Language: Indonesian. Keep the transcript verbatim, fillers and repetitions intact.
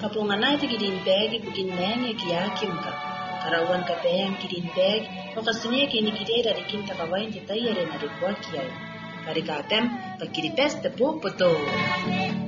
kapunganay ti gidinbeg ibuginneng yakiakimka. Karawan kapeng gidinbeg no kasniya kinikide darikin takawain ti tayere na rikwa kiyay. Karikatem pagkiripes te po poto.